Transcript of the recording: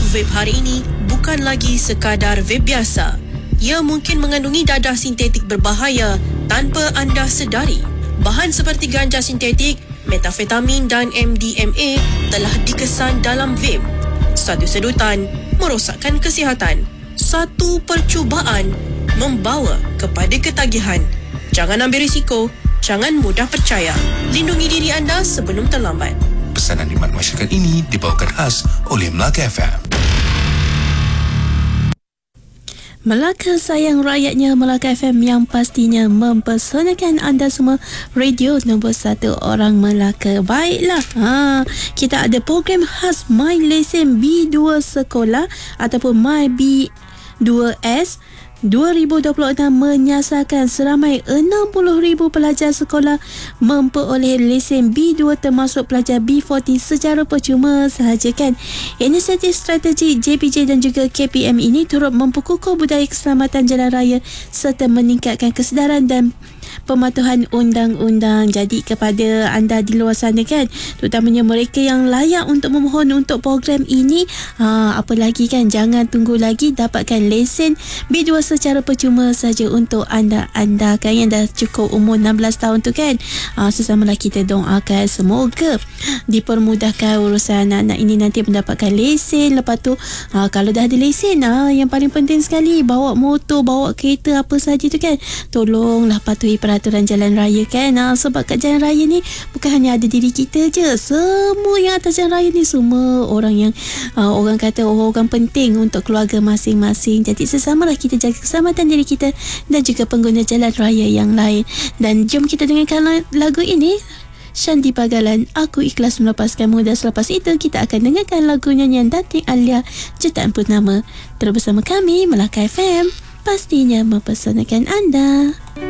vape hari ini bukan lagi sekadar vape biasa. Ia mungkin mengandungi dadah sintetik berbahaya tanpa anda sedari. Bahan seperti ganja sintetik, metafetamin dan MDMA telah dikesan dalam vape. Satu sedutan merosakkan kesihatan. Satu percubaan membawa kepada ketagihan. Jangan ambil risiko, jangan mudah percaya. Lindungi diri anda sebelum terlambat. Pesanan khidmat masyarakat ini dibawakan khas oleh Melaka FM. Melaka sayang rakyatnya, Melaka FM yang pastinya mempersanakan anda semua. Radio nombor 1 orang Melaka. Baiklah, kita ada program khas My Lesen B2 Sekolah ataupun My B2S 2026 menyasarkan seramai 60,000 pelajar sekolah memperoleh lesen B2 termasuk pelajar B40 secara percuma sahaja kan. Inisiatif strategi JPJ dan juga KPM ini turut memperkukuh budaya keselamatan jalan raya serta meningkatkan kesedaran dan pematuhan undang-undang. Jadi kepada anda di luar sana kan, terutamanya mereka yang layak untuk memohon untuk program ini, apa lagi kan, jangan tunggu lagi, dapatkan lesen B2 secara percuma saja untuk anda kan yang dah cukup umur 16 tahun tu kan. Sesamalah kita doakan semoga dipermudahkan urusan anak-anak ini nanti mendapatkan lesen. Lepas tu kalau dah ada lesen, yang paling penting sekali, bawa motor, bawa kereta apa saja tu kan, tolonglah patuhi peraturan jalan raya kan. Sebab kat jalan raya ni bukan hanya ada diri kita je, semua yang atas jalan raya ni semua orang yang orang kata orang penting untuk keluarga masing-masing. Jadi sesamalah kita jaga keselamatan diri kita dan juga pengguna jalan raya yang lain. Dan jom kita dengarkan lagu ini, Shanti Pagalan, Aku Ikhlas Melepaskanmu. Dan selepas itu kita akan dengarkan lagu nyanyian Datin Alia, Jutaan Purnama. Terus bersama kami Melaka FM, pastinya mempersanakan anda.